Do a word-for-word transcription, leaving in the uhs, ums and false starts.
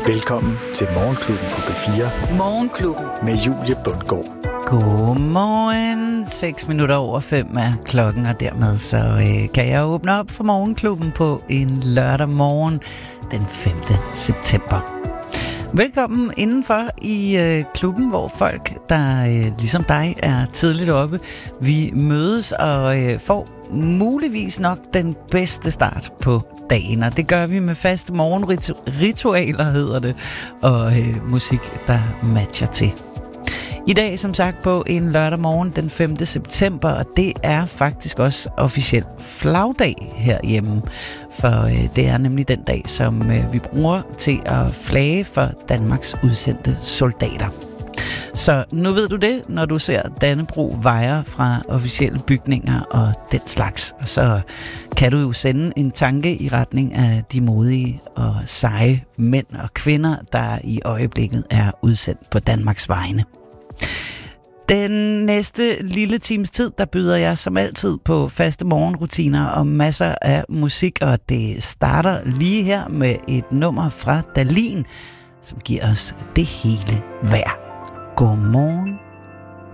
Velkommen til Morgenklubben på B fire. Morgenklubben. Med Julie Bundgaard. Godmorgen. seks minutter over fem er klokken, og dermed så øh, kan jeg åbne op for Morgenklubben på en lørdag morgen den femte september. Velkommen indenfor i øh, klubben, hvor folk, der øh, ligesom dig er tidligt oppe, vi mødes og øh, får muligvis nok den bedste start på dagen, og det gør vi med faste morgenritualer, hedder det, og øh, musik, der matcher til. I dag, som sagt, på en lørdag morgen den femte september, og det er faktisk også officiel flagdag herhjemme, for øh, det er nemlig den dag, som øh, vi bruger til at flage for Danmarks udsendte soldater. Så nu ved du det, når du ser Dannebrog vajer fra officielle bygninger og den slags. Og så kan du jo sende en tanke i retning af de modige og seje mænd og kvinder, der i øjeblikket er udsendt på Danmarks vegne. Den næste lille times tid, der byder jeg som altid på faste morgenrutiner og masser af musik, og det starter lige her med et nummer fra Dahlin, som giver os det hele værd. Godmorgen.